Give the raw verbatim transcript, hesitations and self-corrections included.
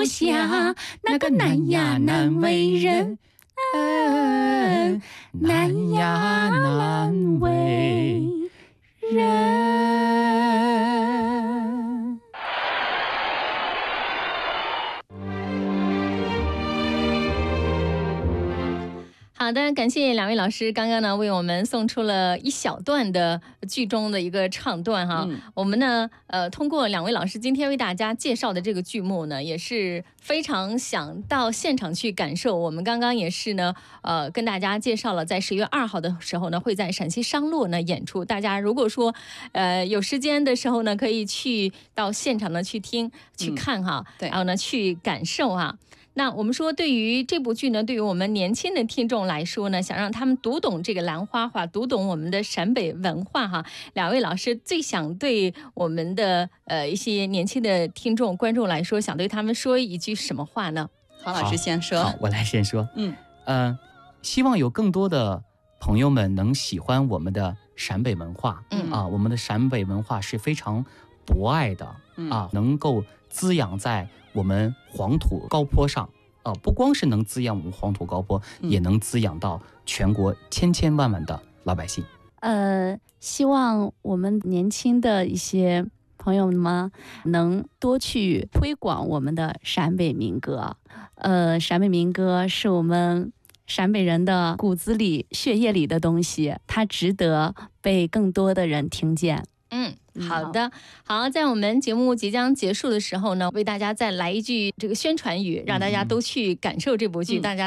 不下，那个难呀难为人，嗯，难呀难为人。 好的，感谢两位老师刚刚呢为我们送出了一小段的剧中的一个唱段哈。嗯、我们呢呃通过两位老师今天为大家介绍的这个剧目呢，也是非常想到现场去感受。我们刚刚也是呢呃跟大家介绍了，在十月二号的时候呢会在陕西商洛呢演出。大家如果说呃有时间的时候呢，可以去到现场呢去听去看哈，嗯、对，然后呢去感受哈。那我们说，对于这部剧呢，对于我们年轻的听众来说呢，想让他们读懂这个兰花话，读懂我们的陕北文化哈，两位老师最想对我们的呃一些年轻的听众观众来说，想对他们说一句什么话呢？ 黄老师先说。 好，我来先说。 嗯， 呃，希望有更多的朋友们能喜欢我们的陕北文化。嗯啊，我们的陕北文化是非常博爱的、嗯、啊，能够滋养在我们黄土高坡上，呃，不光是能滋养我们黄土高坡，嗯、也能滋养到全国千千万万的老百姓。 呃，希望我们年轻的一些朋友们能多去推广我们的陕北民歌。呃，陕北民歌是我们陕北人的骨子里、血液里的东西，它值得被更多的人听见。 嗯。好的，好，在我们节目即将结束的时候呢，为大家再来一句这个宣传语，让大家都去感受这部剧，嗯、大家。